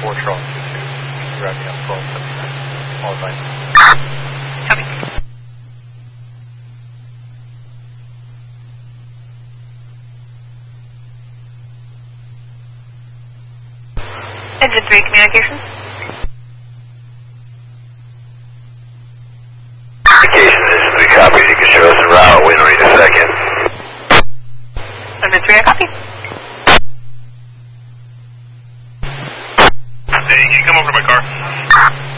4 Charlie 22. Driving up 1279. All advice. Copy. Engine 3 communications. Communications, Engine 3 copy. You can show us a route. Wind read a second. Engine 3, I copy. Hey, can you come over to my car?